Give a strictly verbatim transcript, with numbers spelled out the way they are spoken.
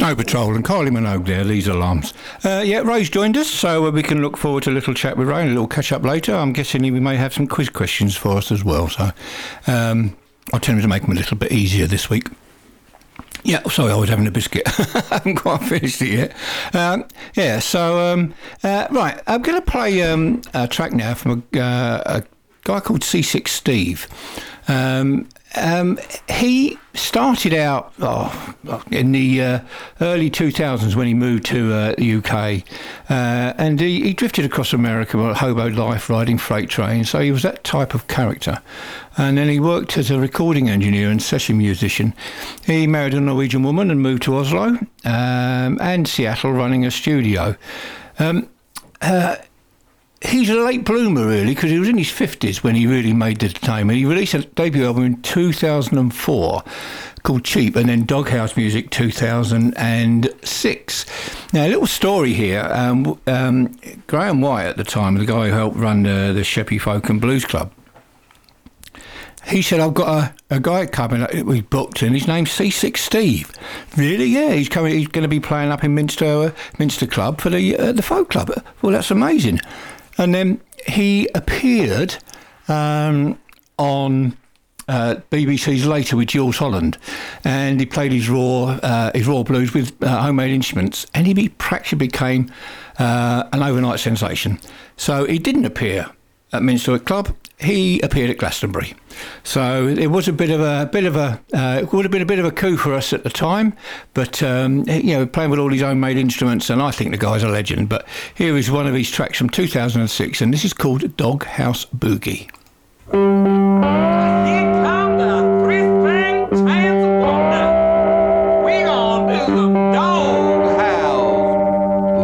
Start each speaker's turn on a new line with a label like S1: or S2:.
S1: Snow Patrol and Kylie Minogue there, these alarms. Uh, yeah, Ray's joined us, so uh, we can look forward to a little chat with Ray and a little catch-up later. I'm guessing we may have some quiz questions for us as well, so um, I'll tell him to make them a little bit easier this week. Yeah, sorry, I was having a biscuit. I haven't quite finished it yet. Um, yeah, so, um, uh, right, I'm going to play um, a track now from a, uh, a guy called C six Steve. Um, um, he started out oh, in the uh, early two thousands when he moved to uh, the U K, uh, and he, he drifted across America on a hobo life riding freight trains, so he was that type of character. And then he worked as a recording engineer and session musician. He married a Norwegian woman and moved to Oslo um, and Seattle, running a studio. Um, uh, He's a late bloomer, really, because he was in his fifties when he really made the name. And he released a debut album in two thousand four called Cheap, and then Doghouse Music two thousand six. Now, a little story here. Um, um, Graham White, at the time, the guy who helped run the, the Sheppey Folk and Blues Club, he said, I've got a, a guy coming that we booked, and his name's C six Steve. Really? Yeah, he's coming. He's going to be playing up in Minster uh, Minster Club for the uh, the folk club. Well, that's amazing. And then he appeared um, on uh, B B C's Later with Jules Holland, and he played his raw uh, his raw blues with uh, homemade instruments, and he be, practically became uh, an overnight sensation. So he didn't appear at Minster Club. He appeared at Glastonbury, so it was a bit of a bit of a uh, it would have been a bit of a coup for us at the time. But um, you know, playing with all his own made instruments, and I think the guy's a legend. But here is one of his tracks from two thousand six, and this is called Doghouse Boogie.